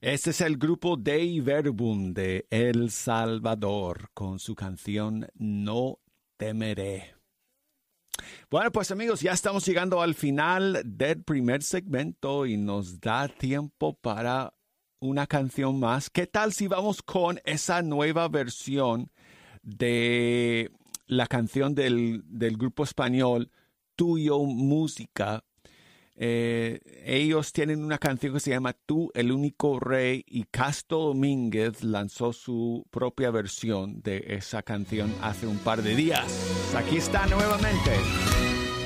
Este es el grupo Dei Verbum de El Salvador con su canción No Temeré. Bueno, pues amigos, ya estamos llegando al final del primer segmento y nos da tiempo para una canción más. ¿Qué tal si vamos con esa nueva versión de la canción del grupo español Tuyo Música? Ellos tienen una canción que se llama Tú, el único rey, y Casto Domínguez lanzó su propia versión de esa canción hace un par de días. Aquí está nuevamente.